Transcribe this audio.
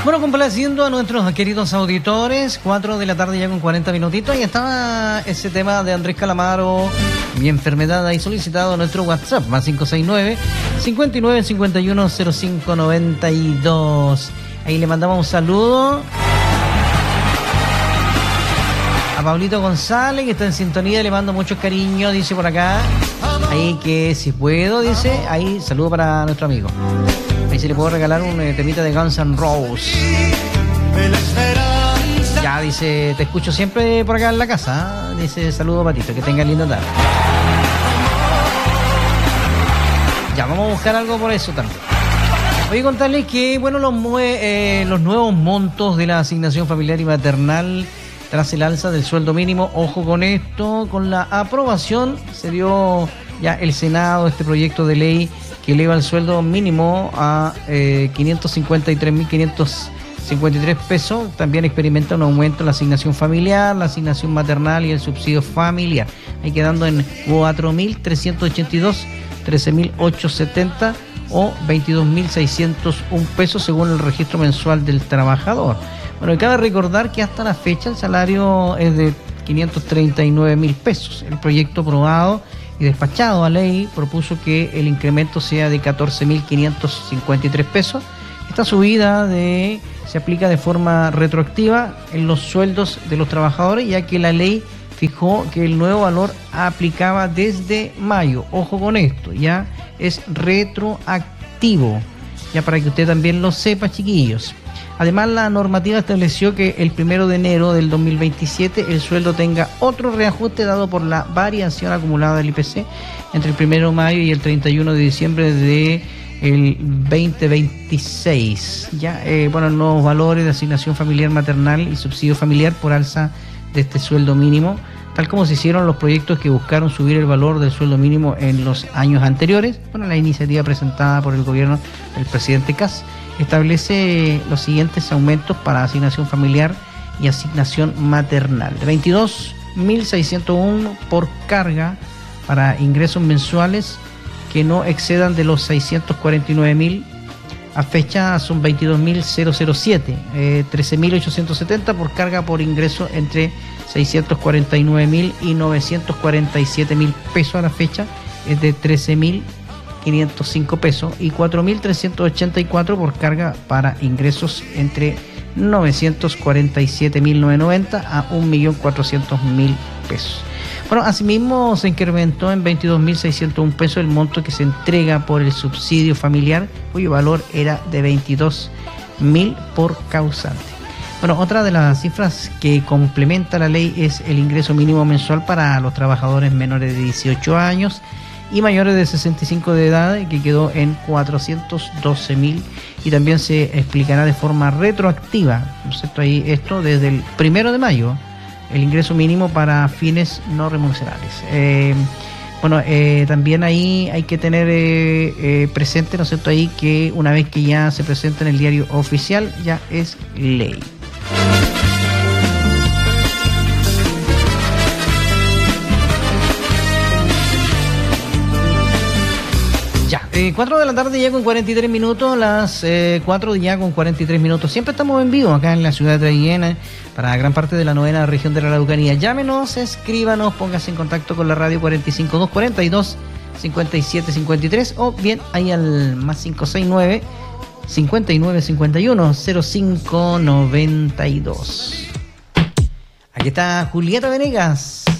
Bueno, complaciendo a nuestros queridos auditores, 4 de la tarde ya con 40 minutitos. Ahí estaba ese tema de Andrés Calamaro, Mi Enfermedad, ahí solicitado a nuestro WhatsApp, más 569-5951-0592. Ahí le mandamos un saludo a Pablito González, que está en sintonía, le mando mucho cariño, dice por acá. Ahí que si puedo, dice, ahí saludo para nuestro amigo. Ahí se le puedo regalar un temita de Guns N' Roses. Ya, dice, te escucho siempre por acá en la casa, ¿eh? Dice, saludo Patito, que tenga linda tarde. Ya, vamos a buscar algo por eso también. Voy a contarles que, bueno, los nuevos montos de la asignación familiar y maternal tras el alza del sueldo mínimo. Ojo con esto, con la aprobación se dio ya el Senado este proyecto de ley que eleva el sueldo mínimo a 553.553 pesos. También experimenta un aumento en la asignación familiar, la asignación maternal y el subsidio familiar. Ahí quedando en 4.382, 13.870 o 22.601 pesos según el registro mensual del trabajador. Bueno, y cabe recordar que hasta la fecha el salario es de 539.000 pesos. El proyecto aprobado y despachado a ley propuso que el incremento sea de 14.553 pesos. Esta subida se aplica de forma retroactiva en los sueldos de los trabajadores, ya que la ley fijó que el nuevo valor aplicaba desde mayo. Ojo con esto, ya es retroactivo, ya para que usted también lo sepa, chiquillos. Además, la normativa estableció que el 1 de enero del 2027 el sueldo tenga otro reajuste dado por la variación acumulada del IPC entre el 1 de mayo y el 31 de diciembre del 2026. Ya, nuevos valores de asignación familiar maternal y subsidio familiar por alza de este sueldo mínimo, tal como se hicieron los proyectos que buscaron subir el valor del sueldo mínimo en los años anteriores. Bueno, la iniciativa presentada por el gobierno del presidente Kast establece los siguientes aumentos para asignación familiar y asignación maternal: de 22.601 por carga para ingresos mensuales que no excedan de los 649.000. A fecha son 22.007, 13.870 por carga por ingreso entre 649.000 y 947.000 pesos. A la fecha es de 13.505 pesos y 4.384 por carga para ingresos entre 947.990 a 1.400.000 pesos. Bueno, asimismo se incrementó en 22.601 pesos el monto que se entrega por el subsidio familiar, cuyo valor era de 22.000 por causante. Bueno, otra de las cifras que complementa la ley es el ingreso mínimo mensual para los trabajadores menores de 18 años y mayores de 65 de edad, que quedó en 412.000, y también se explicará de forma retroactiva, ¿no es cierto? Ahí esto desde el 1 de mayo, el ingreso mínimo para fines no remunerables. También ahí hay que tener presente, ¿no es cierto?, ahí que una vez que ya se presenta en el diario oficial, ya es ley. Ya, 4 de la tarde ya con 43 minutos, las 4 ya con 43 minutos. Siempre estamos en vivo acá en la ciudad de Traiguén, para gran parte de la novena región de la Araucanía. Llámenos, escríbanos, póngase en contacto con la radio 45242-5753 o bien ahí al más 569-5951-0592. Aquí está Julieta Venegas.